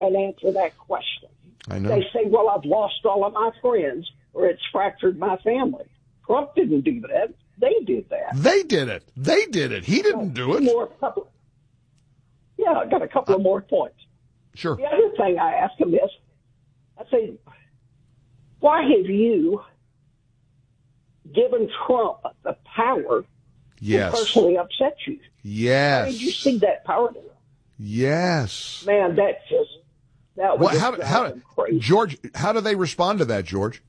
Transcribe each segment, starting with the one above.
and answer that question. I know. They say, well, I've lost all of my friends or it's fractured my family. Trump didn't do that. They did that. They did it. He didn't do it. I got a couple of more points. Sure. The other thing I ask him is, I say, why have you given Trump the power to personally upset you? Yes. Why did you see that power? Yes. Man, that was how crazy. George, how do they respond to that, George?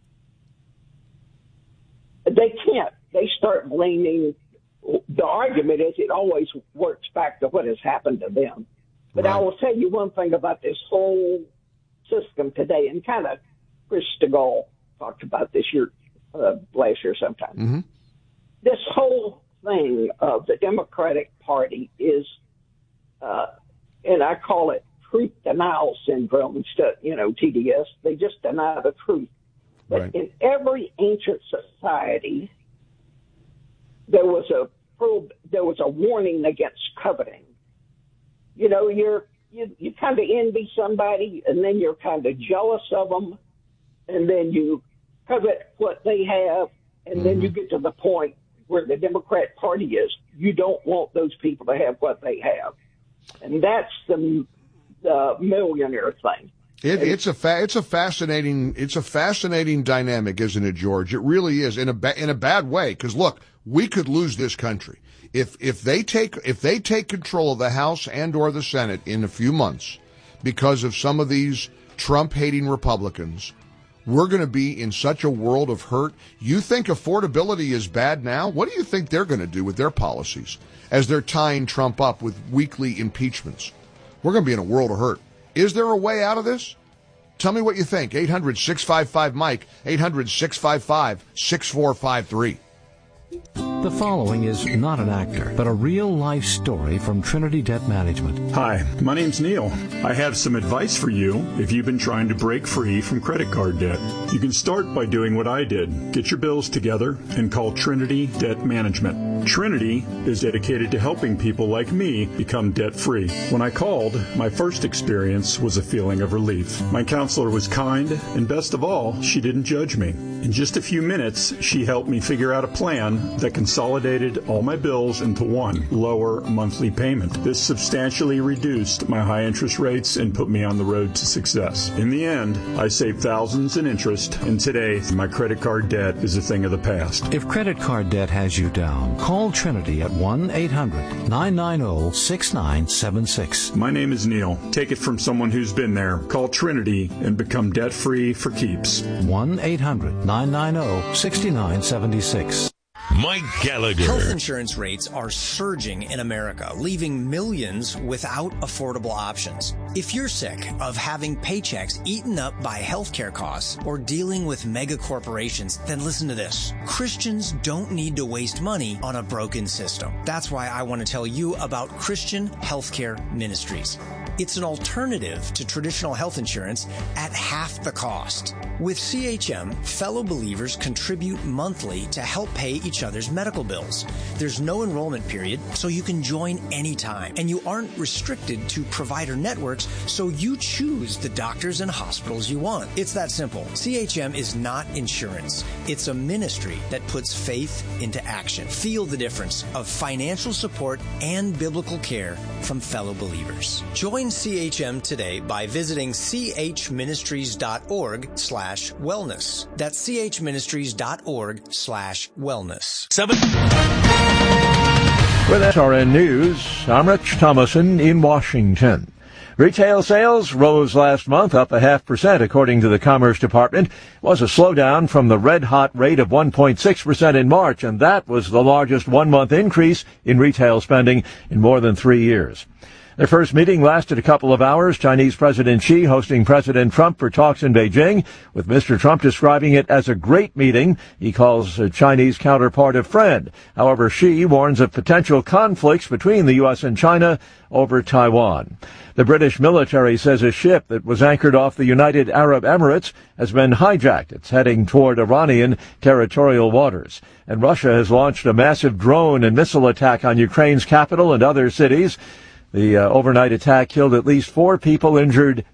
They can't. They start blaming. The argument is it always works back to what has happened to them. But Right. I will tell you one thing about this whole system today, and kind of Chris Stigall talked about this last year sometime. Mm-hmm. This whole thing of the Democratic Party is, and I call it truth denial syndrome instead, TDS. They just deny the truth. But Right. in every ancient society, there was a warning against coveting. You kind of envy somebody, and then you're kind of jealous of them, and then you covet what they have, and then you get to the point where the Democrat Party is. You don't want those people to have what they have, and that's the millionaire thing. It's a fascinating dynamic, isn't it, George? It really is in a bad way. Because look, we could lose this country if they take control of the House and or the Senate in a few months because of some of these Trump-hating Republicans. We're going to be in such a world of hurt. You think affordability is bad now? What do you think they're going to do with their policies as they're tying Trump up with weekly impeachments? We're going to be in a world of hurt. Is there a way out of this? Tell me what you think. 800-655-MIKE, 800-655-6453. The following is not an actor, but a real-life story from Trinity Debt Management. Hi, my name's Neil. I have some advice for you if you've been trying to break free from credit card debt. You can start by doing what I did. Get your bills together and call Trinity Debt Management. Trinity is dedicated to helping people like me become debt-free. When I called, my first experience was a feeling of relief. My counselor was kind, and best of all, she didn't judge me. In just a few minutes, she helped me figure out a plan that consolidated all my bills into one lower monthly payment. This substantially reduced my high interest rates and put me on the road to success. In the end, I saved thousands in interest, and today my credit card debt is a thing of the past. If credit card debt has you down, call Trinity at 1-800-990-6976. My name is Neil. Take it from someone who's been there. Call Trinity and become debt-free for keeps. 1-800-990-6976. Mike Gallagher. Health insurance rates are surging in America, leaving millions without affordable options. If you're sick of having paychecks eaten up by healthcare costs or dealing with mega corporations, then listen to this. Christians don't need to waste money on a broken system. That's why I want to tell you about Christian Healthcare Ministries. It's an alternative to traditional health insurance at half the cost. With CHM, fellow believers contribute monthly to help pay each other's medical bills. There's no enrollment period, so you can join anytime. And you aren't restricted to provider networks, so you choose the doctors and hospitals you want. It's that simple. CHM is not insurance. It's a ministry that puts faith into action. Feel the difference of financial support and biblical care from fellow believers. Join CHM today by visiting chministries.org/wellness. That's chministries.org/wellness. With SRN News, I'm Rich Thomason in Washington. Retail sales rose last month, up 0.5%, according to the Commerce Department. It was a slowdown from the red-hot rate of 1.6% in March, and that was the largest one-month increase in retail spending in more than 3 years. Their first meeting lasted a couple of hours, Chinese President Xi hosting President Trump for talks in Beijing, with Mr. Trump describing it as a great meeting. He calls a Chinese counterpart a friend. However, Xi warns of potential conflicts between the U.S. and China over Taiwan. The British military says a ship that was anchored off the United Arab Emirates has been hijacked. It's heading toward Iranian territorial waters. And Russia has launched a massive drone and missile attack on Ukraine's capital and other cities. The overnight attack killed at least 4 people, injured